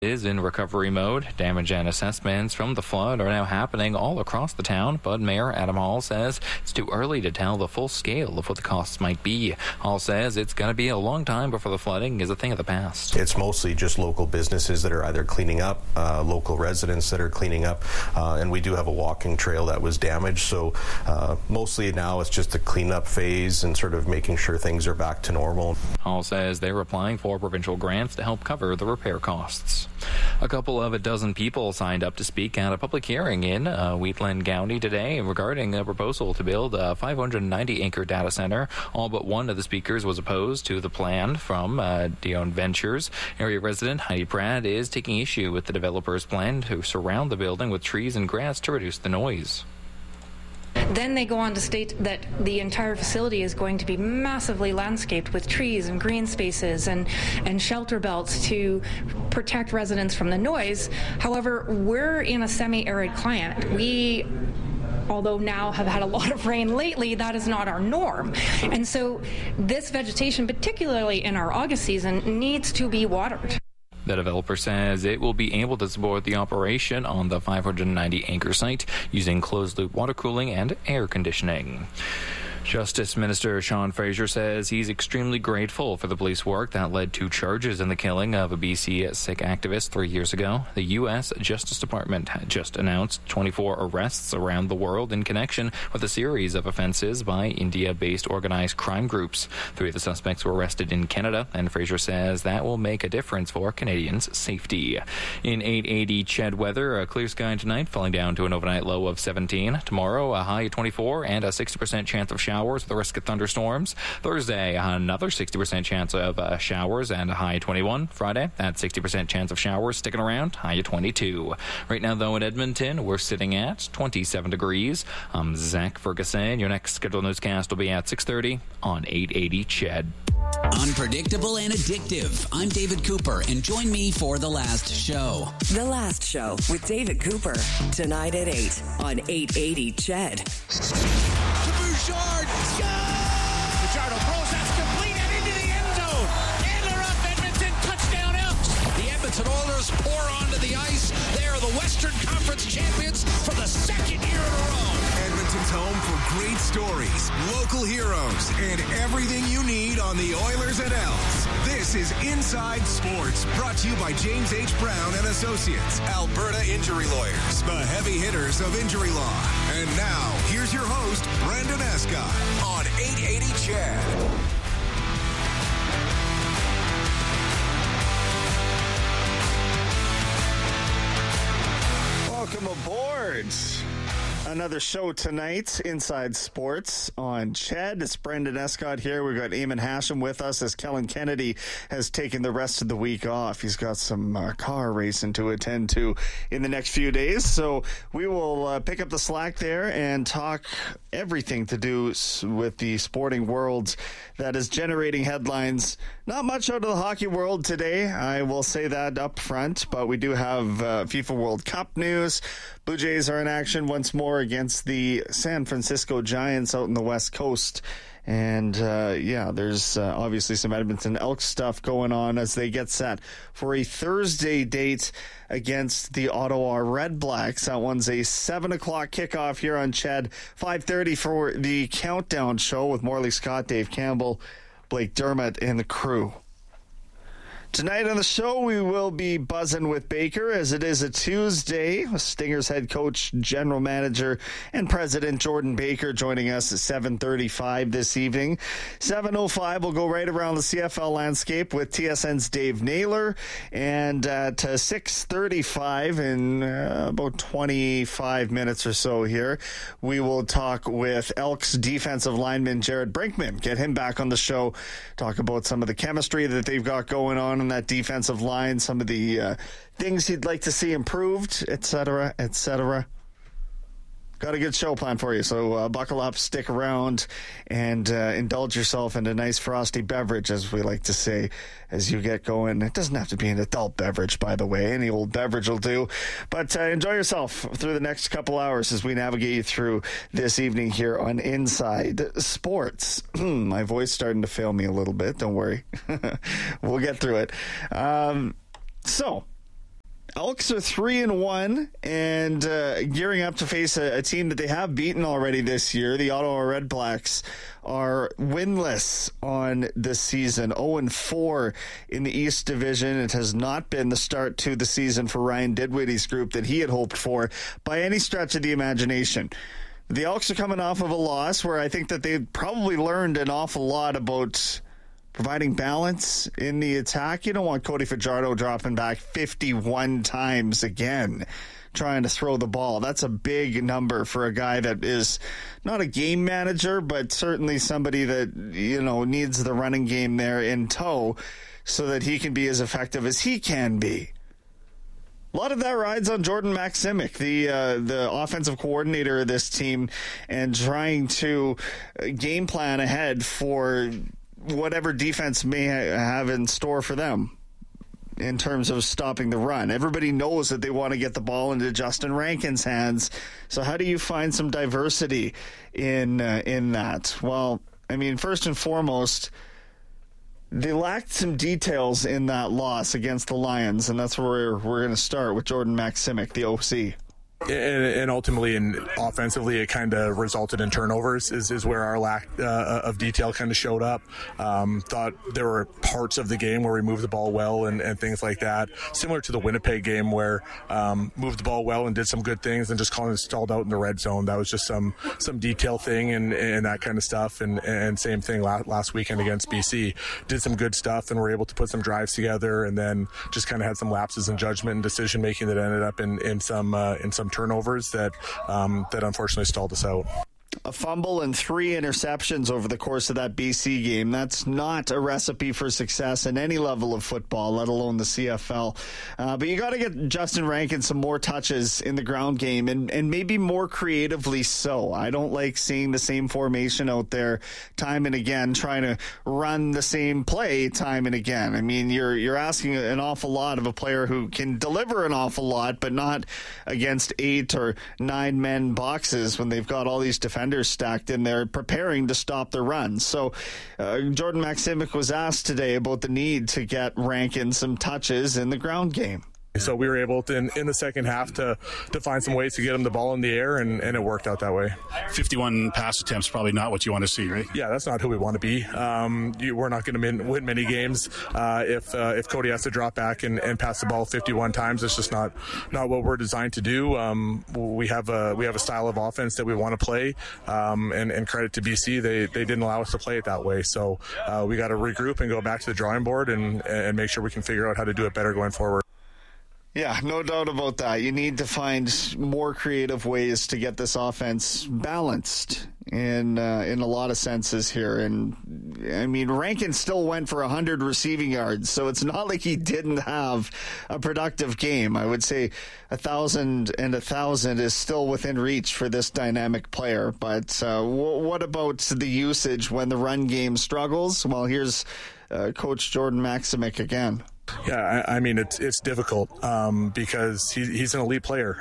is in recovery mode. Damage and assessments from the flood are now happening all across the town, but Mayor Adam Hall says it's too early to tell the full scale of what the costs might be. Hall says it's going to be a long time before the flooding is a thing of the past. It's mostly just local businesses that are either cleaning up, local residents that are cleaning up, and we do have a walking trail that was damaged, so mostly now it's just a cleanup phase and sort of making sure things are back to normal. Hall says they're applying for provincial grants to help cover the repair costs. A couple of a dozen people signed up to speak at a public hearing in Wheatland County today regarding a proposal to build a 590-acre data center. All but one of the speakers was opposed to the plan from Dion Ventures. Area resident Heidi Pratt is taking issue with the developer's plan to surround the building with trees and grass to reduce the noise. Then they go on to state that the entire facility is going to be massively landscaped with trees and green spaces and shelter belts to protect residents from the noise. However, we're in a semi-arid climate. Although now have had a lot of rain lately, that is not our norm. And so this vegetation, particularly in our August season, needs to be watered. The developer says it will be able to support the operation on the 590-acre site using closed-loop water cooling and air conditioning. Justice Minister Sean Fraser says he's extremely grateful for the police work that led to charges in the killing of a BC Sikh activist 3 years ago. The U.S. Justice Department just announced 24 arrests around the world in connection with a series of offenses by India-based organized crime groups. 3 of the suspects were arrested in Canada, and Fraser says that will make a difference for Canadians' safety. In 880 CHED weather, a clear sky tonight, falling down to an overnight low of 17. Tomorrow, a high of 24 and a 60% chance of showers with a risk of thunderstorms. Thursday, another 60% chance of showers and a high of 21. Friday, that 60% chance of showers sticking around, high of 22. Right now, though, in Edmonton, we're sitting at 27 degrees. I'm Zach Ferguson. Your next scheduled newscast will be at 6:30 on 880 CHED. Unpredictable and addictive. I'm David Cooper, and join me for The Last Show. The Last Show with David Cooper. Tonight at 8 on 880 CHED. Bouchard, Fajardo throws, that's complete and into the end zone. Antler up, Edmonton, touchdown Elks. The Edmonton Oilers pour onto the ice. They are the Western Conference champions for the second year in a row. Edmonton's home for great stories, local heroes, and everything you need on the Oilers and Elks. This is Inside Sports, brought to you by James H. Brown and Associates, Alberta Injury Lawyers, the heavy hitters of injury law. And now, here's your host, Brendan Escott, on 880 CHED. Welcome aboard. Another show tonight, Inside Sports on CHED. It's Brendan Escott here. We've got Eamon Hashem with us as Kellen Kennedy has taken the rest of the week off. He's got some car racing to attend to in the next few days. So we will pick up the slack there and talk everything to do with the sporting world that is generating headlines. Not much out of the hockey world today, I will say that up front, but we do have FIFA World Cup news. Blue Jays are in action once more against the San Francisco Giants out in the West Coast. And, there's obviously some Edmonton Elks stuff going on as they get set for a Thursday date against the Ottawa Red Blacks. That one's a 7 o'clock kickoff here on CHED. 5:30 for the Countdown Show with Morley Scott, Dave Campbell, Blake Dermott, and the crew. Tonight on the show, we will be buzzing with Baker as it is a Tuesday. Stingers head coach, general manager, and president Jordan Baker joining us at 7:35 this evening. 7:05, we'll go right around the CFL landscape with TSN's Dave Naylor. And at 6:35, in about 25 minutes or so here, we will talk with Elks defensive lineman Jared Brinkman. Get him back on the show, talk about some of the chemistry that they've got going on that defensive line, some of the things he'd like to see improved, etc., etc. Got a good show planned for you, so buckle up, stick around, and indulge yourself in a nice frosty beverage, as we like to say, as you get going. It doesn't have to be an adult beverage, by the way. Any old beverage will do. But enjoy yourself through the next couple hours as we navigate you through this evening here on Inside Sports. My voice starting to fail me a little bit. Don't worry. We'll get through it. So, Elks are 3-1 and gearing up to face a team that they have beaten already this year. The Ottawa Redblacks are winless on this season, 0-4 in the East Division. It has not been the start to the season for Ryan Didwitty's group that he had hoped for by any stretch of the imagination. The Elks are coming off of a loss where I think that they probably learned an awful lot about providing balance in the attack. You don't want Cody Fajardo dropping back 51 times again trying to throw the ball. That's a big number for a guy that is not a game manager, but certainly somebody that, needs the running game there in tow so that he can be as effective as he can be. A lot of that rides on Jordan Maksimic, the offensive coordinator of this team, and trying to game plan ahead for whatever defense may have in store for them in terms of stopping the run. Everybody knows that they want to get the ball into Justin Rankin's hands. So how do you find some diversity in that? Well, I mean, first and foremost, they lacked some details in that loss against the Lions, and that's where we're going to start with Jordan Maksimic, the OC. And ultimately, and offensively, it kind of resulted in turnovers is where our lack of detail kind of showed up. Thought there were parts of the game where we moved the ball well and things like that. Similar to the Winnipeg game where moved the ball well and did some good things and just kind of stalled out in the red zone. That was just some detail thing and that kind of stuff. And same thing last weekend against BC. Did some good stuff and were able to put some drives together and then just kind of had some lapses in judgment and decision making that ended up in some turnovers that unfortunately stalled us out. A fumble and 3 interceptions over the course of that BC game. That's not a recipe for success in any level of football, let alone the CFL. But you got to get Justin Rankin some more touches in the ground game and maybe more creatively so. I don't like seeing the same formation out there time and again, trying to run the same play time and again. I mean, you're asking an awful lot of a player who can deliver an awful lot, but not against 8 or 9 men boxes when they've got all these defenders stacked in there preparing to stop the run. So Jordan Maksimic was asked today about the need to get Rankin some touches in the ground game. So we were able to, in the second half to find some ways to get him the ball in the air, and it worked out that way. 51 pass attempts, probably not what you want to see, right? Yeah, that's not who we want to be. We're not going to win many games if Cody has to drop back and pass the ball 51 times. It's just not what we're designed to do. We have a style of offense that we want to play, and credit to BC, they didn't allow us to play it that way. So we got to regroup and go back to the drawing board and make sure we can figure out how to do it better going forward. Yeah, no doubt about that. You need to find more creative ways to get this offense balanced in a lot of senses here. And I mean, Rankin still went for 100 receiving yards, so it's not like he didn't have a productive game. I would say 1,000 and 1,000 is still within reach for this dynamic player. But what about the usage when the run game struggles? Well, here's Coach Jordan Maksimic again. Yeah, I mean it's difficult because he's an elite player,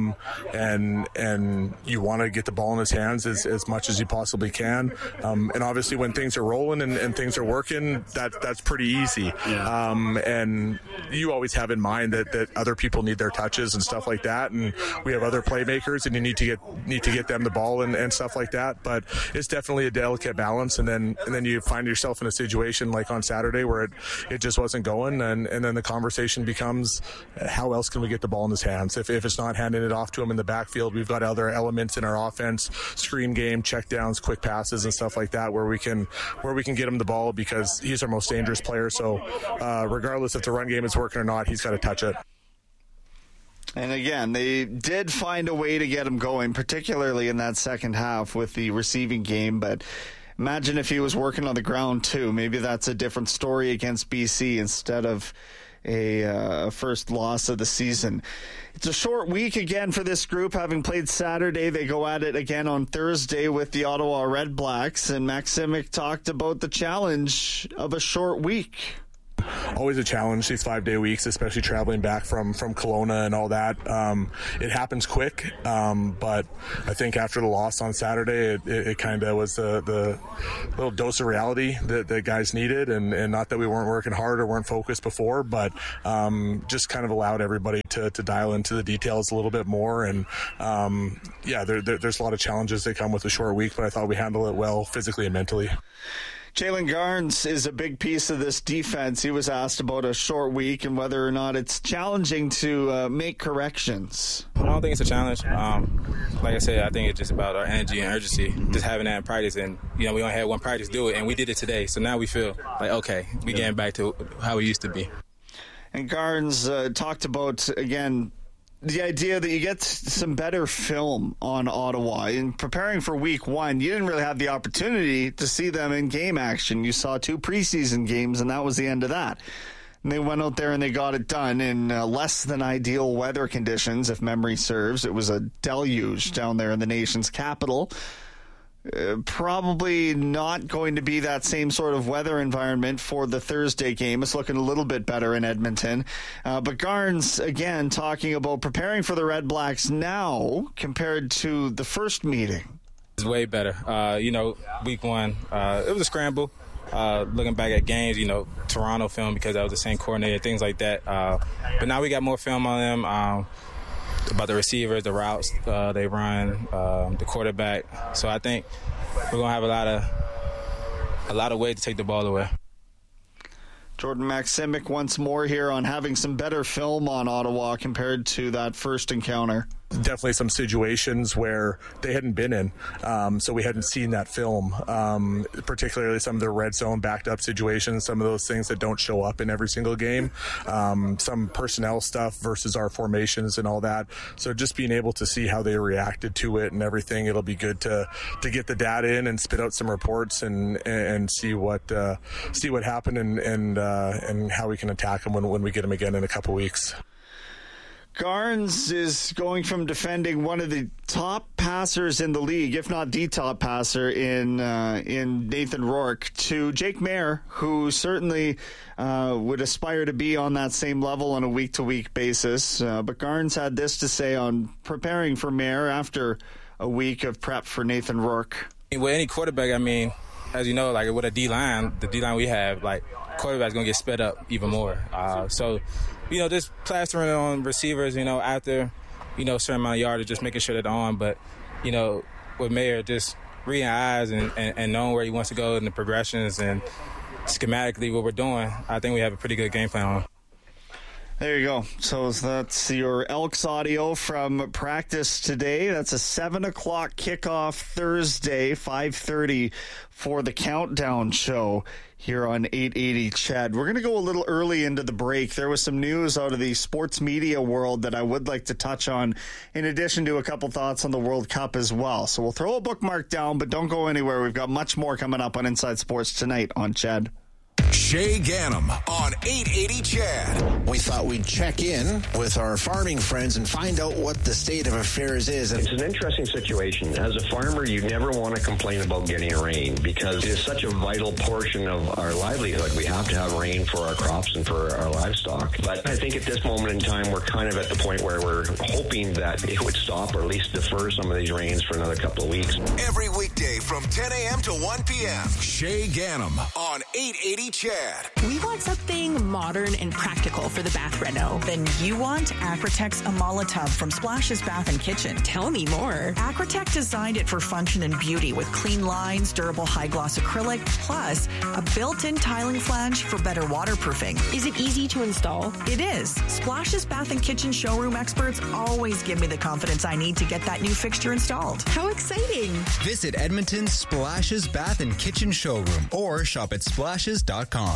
and you want to get the ball in his hands as much as you possibly can. And obviously, when things are rolling and things are working, that's pretty easy. Yeah. And you always have in mind that other people need their touches and stuff like that, and we have other playmakers, and you need to get them the ball and stuff like that. But it's definitely a delicate balance, and then you find yourself in a situation like on Saturday where it just wasn't going. And then the conversation becomes, how else can we get the ball in his hands? If it's not handing it off to him in the backfield, we've got other elements in our offense, screen game, checkdowns, quick passes, and stuff like that, where we can get him the ball because he's our most dangerous player. So regardless if the run game is working or not, he's got to touch it. And again, they did find a way to get him going, particularly in that second half with the receiving game, but imagine if he was working on the ground too. Maybe that's a different story against BC instead of a first loss of the season. It's a short week again for this group. Having played Saturday, they go at it again on Thursday with the Ottawa Redblacks. And Maksimic talked about the challenge of a short week. always a challenge, these 5-day weeks, especially traveling back from Kelowna and all that. It happens quick, but I think after the loss on Saturday, it kind of was the little dose of reality that guys needed, and not that we weren't working hard or weren't focused before, but just kind of allowed everybody to dial into the details a little bit more. And there's a lot of challenges that come with a short week, but I thought we handled it well physically and mentally. Jalen Garnes is a big piece of this defense. He was asked about a short week and whether or not it's challenging to make corrections. I don't think it's a challenge. Like I said, I think it's just about our energy and urgency, just having that in practice. And, we only had one practice to do it, and we did it today. So now we feel like, okay, we're getting back to how we used to be. And Garnes talked about, again, the idea that you get some better film on Ottawa. In preparing for week 1, you didn't really have the opportunity to see them in game action. You saw 2 preseason games, and that was the end of that. And they went out there and they got it done in less than ideal weather conditions, if memory serves. It was a deluge down there in the nation's capital. Probably not going to be that same sort of weather environment for the Thursday game. It's looking a little bit better in Edmonton. But Garnes, again, talking about preparing for the Red Blacks now compared to the first meeting. It's way better. Week 1, it was a scramble. Looking back at games, Toronto film because that was the same coordinator, things like that. But now we got more film on them. About the receivers, the routes they run, the quarterback. So I think we're gonna have a lot of ways to take the ball away. Jordan Maksimic once more here on having some better film on Ottawa compared to that first encounter. Definitely some situations where they hadn't been in, so we hadn't seen that film, particularly some of the red zone backed up situations, some of those things that don't show up in every single game, some personnel stuff versus our formations and all that. So just being able to see how they reacted to it and everything, it'll be good to get the data in and spit out some reports and see what happened and how we can attack them when we get them again in a couple weeks. Garnes is going from defending one of the top passers in the league, if not the top passer in Nathan Rourke, to Jake Maier, who certainly would aspire to be on that same level on a week-to-week basis. But Garnes had this to say on preparing for Maier after a week of prep for Nathan Rourke. With any quarterback, as you know, like with a D-line, the D-line we have, like quarterback's going to get sped up even more. Just plastering on receivers, after, a certain amount of yardage, just making sure that they're on. But, with Maier, just reading eyes and knowing where he wants to go in the progressions and schematically what we're doing, I think we have a pretty good game plan on him. There you go. So that's your Elks audio from practice today. That's a 7 o'clock kickoff Thursday, 5:30 for the Countdown Show here on 880 CHED. We're going to go a little early into the break. There was some news out of the sports media world that I would like to touch on, in addition to a couple thoughts on the World Cup as well. So we'll throw a bookmark down, but don't go anywhere. We've got much more coming up on Inside Sports tonight on CHED. Shay Ganem on 880 CHED. We thought we'd check in with our farming friends and find out what the state of affairs is. It's an interesting situation. As a farmer, you never want to complain about getting rain because it is such a vital portion of our livelihood. We have to have rain for our crops and for our livestock. But I think at this moment in time, we're kind of at the point where we're hoping that it would stop or at least defer some of these rains for another couple of weeks. Every weekday from 10 a.m. to 1 p.m. Shay Ganem on 880 CHED. We want something modern and practical for the bath reno. Then you want Acrotex Amala Tub from Splashes Bath and Kitchen. Tell me more. Acrotech designed it for function and beauty with clean lines, durable high gloss acrylic, plus a built-in tiling flange for better waterproofing. Is it easy to install? It is. Splashes Bath and Kitchen showroom experts always give me the confidence I need to get that new fixture installed. How exciting. Visit Edmonton's Splashes Bath and Kitchen showroom or shop at splashes.com.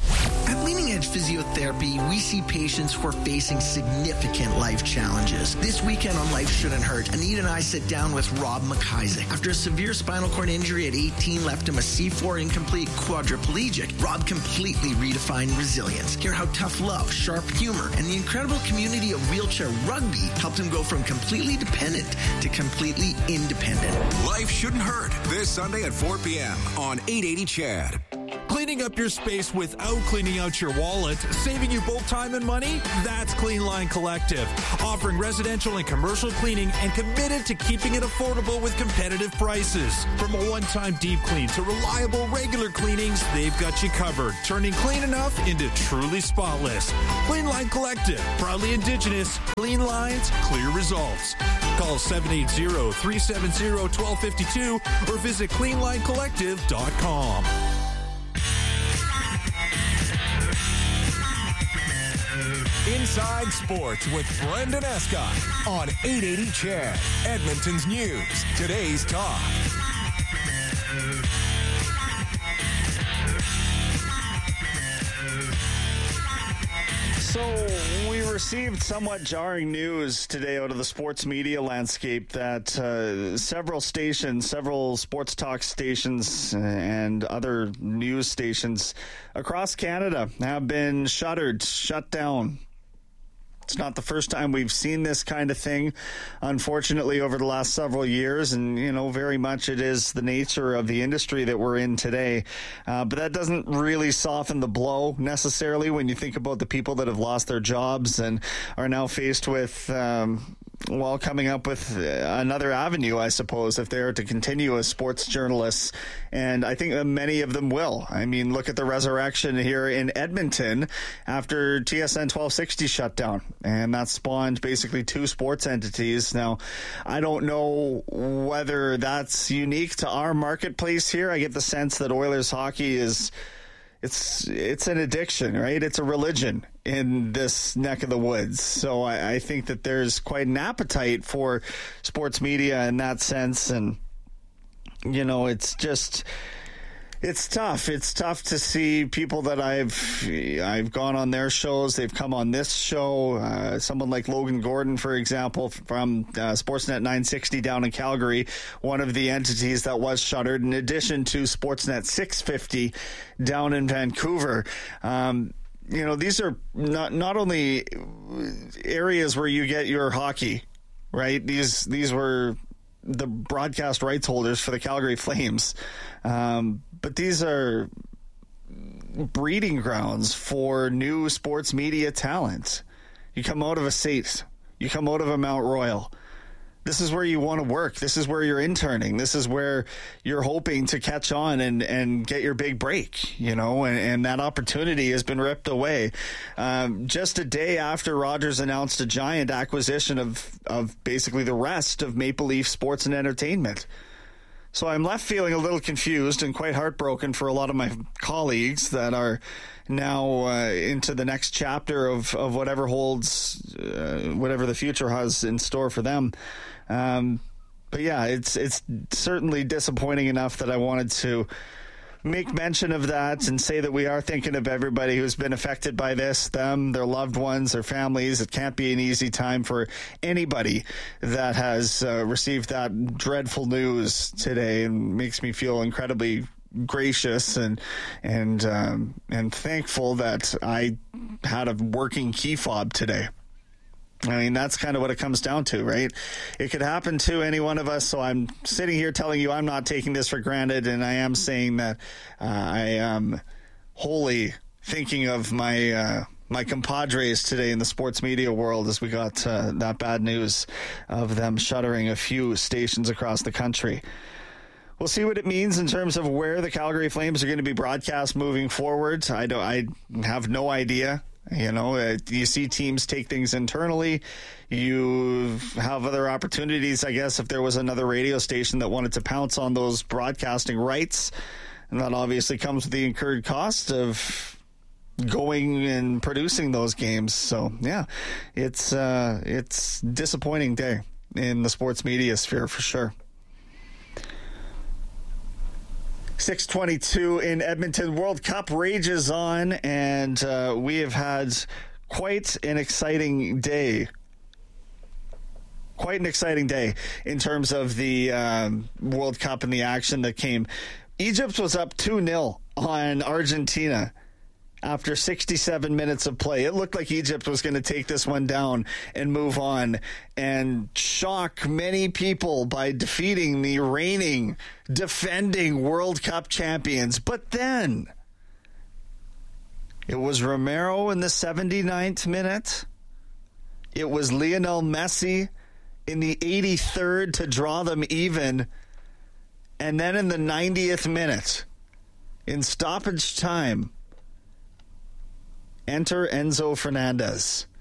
At Leading Edge Physiotherapy, we see patients who are facing significant life challenges. This weekend on Life Shouldn't Hurt, Anita and I sit down with Rob McIsaac. After a severe spinal cord injury at 18 left him a C4 incomplete quadriplegic, Rob completely redefined resilience. Hear how tough love, sharp humor, and the incredible community of wheelchair rugby helped him go from completely dependent to completely independent. Life Shouldn't Hurt, this Sunday at 4 p.m. on 880 CHED. Cleaning up your space without cleaning out your wallet, saving you both time and money? That's Clean Line Collective, offering residential and commercial cleaning and committed to keeping it affordable with competitive prices. From a one-time deep clean to reliable regular cleanings, they've got you covered, turning clean enough into truly spotless. Clean Line Collective, proudly Indigenous, clean lines, clear results. Call 780-370-1252 or visit cleanlinecollective.com. Inside Sports with Brendan Escott on 880 CHED, Edmonton's news, today's talk. So we received somewhat jarring news today out of the sports media landscape that several sports talk stations and other news stations across Canada have been shut down. It's not the first time we've seen this kind of thing, unfortunately, over the last several years. And, very much it is the nature of the industry that we're in today. But that doesn't really soften the blow necessarily when you think about the people that have lost their jobs and are now faced with, coming up with another avenue, I suppose, if they are to continue as sports journalists. And I think that many of them will. I mean, look at the resurrection here in Edmonton after TSN 1260 shut down. And that spawned basically two sports entities. Now, I don't know whether that's unique to our marketplace here. I get the sense that Oilers hockey is... It's an addiction, right? It's a religion in this neck of the woods. So I think that there's quite an appetite for sports media in that sense. And, it's tough. It's tough to see people that I've gone on their shows. They've come on this show. Someone like Logan Gordon, for example, from Sportsnet 960 down in Calgary, one of the entities that was shuttered, in addition to Sportsnet 650 down in Vancouver. These are not only areas where you get your hockey, right? These were the broadcast rights holders for the Calgary Flames. But these are breeding grounds for new sports media talent. You come out of a SAIT. You come out of a Mount Royal. This is where you want to work. This is where you're interning. This is where you're hoping to catch on and get your big break, and that opportunity has been ripped away. Just a day after Rogers announced a giant acquisition of basically the rest of Maple Leaf Sports and Entertainment. So I'm left feeling a little confused and quite heartbroken for a lot of my colleagues that are now into the next chapter of whatever holds, whatever the future has in store for them. But yeah, it's certainly disappointing enough that I wanted to make mention of that and say that we are thinking of everybody who's been affected by this, them, their loved ones, their families. It can't be an easy time for anybody that has received that dreadful news today, and makes me feel incredibly gracious and thankful that I had a working key fob today. I mean, that's kind of what it comes down to, right? It could happen to any one of us, so I'm sitting here telling you I'm not taking this for granted, and I am saying that I am wholly thinking of my compadres today in the sports media world as we got that bad news of them shuttering a few stations across the country. We'll see what it means in terms of where the Calgary Flames are going to be broadcast moving forward. I have no idea. You see teams take things internally. You have other opportunities, I guess, if there was another radio station that wanted to pounce on those broadcasting rights. And that obviously comes with the incurred cost of going and producing those games. So, yeah, it's a disappointing day in the sports media sphere for sure. 6:22 in Edmonton. World Cup rages on, and we have had quite an exciting day. Quite an exciting day in terms of the World Cup and the action that came. Egypt was up 2-0 on Argentina after 67 minutes of play. It looked like Egypt was going to take this one down and move on and shock many people by defeating the reigning, defending World Cup champions. But then It was Romero in the 79th minute. It was Lionel Messi in the 83rd to draw them even. And then in the 90th minute, in stoppage time, enter Enzo Fernandez.